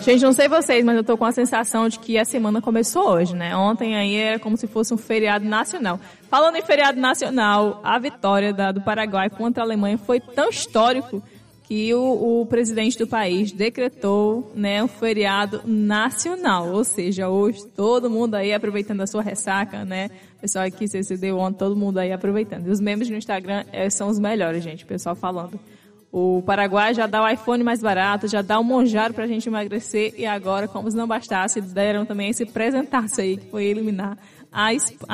Gente, não sei vocês, mas eu tô com a sensação de que a semana começou hoje, né? Ontem aí era como se fosse um feriado nacional. Falando em feriado nacional, a vitória do Paraguai contra a Alemanha foi tão histórico que o presidente do país decretou, né, um feriado nacional. Ou seja, hoje todo mundo aí aproveitando a sua ressaca, né? O pessoal aqui se deu ontem, todo mundo aí aproveitando. E os memes no Instagram são os melhores, gente, o pessoal falando. O Paraguai já dá o iPhone mais barato, já dá o Monjaro pra gente emagrecer e agora, como se não bastasse, deram também esse presentaço aí que foi eliminar a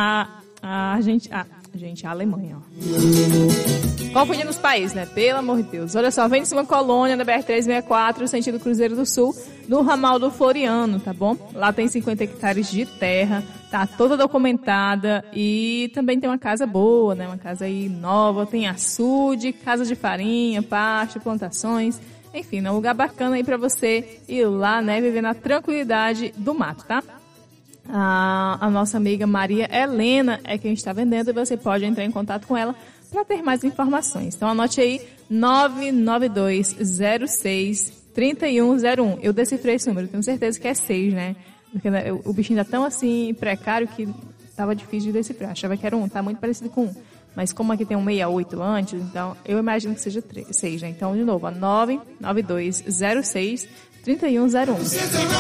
Alemanha, ó. Confundindo os países, né? Pelo amor de Deus. Olha só, vem de uma colônia da BR-364, sentido Cruzeiro do Sul, no ramal do Floriano, tá bom? Lá tem 50 hectares de terra, tá toda documentada e também tem uma casa boa, né? Uma casa aí nova, tem açude, casa de farinha, pasto, plantações, enfim, é um lugar bacana aí pra você ir lá, né? Viver na tranquilidade do mato, tá? A nossa amiga Maria Helena é quem está vendendo e você pode entrar em contato com ela para ter mais informações. Então anote aí 992063101. Eu decifrei esse número, tenho certeza que é 6, né? Porque o bichinho tá tão assim precário que tava difícil de decifrar. Achava que era 1, tá muito parecido com 1. Mas como aqui tem um 68 antes, então eu imagino que seja 6, né? Então, de novo, 992063101.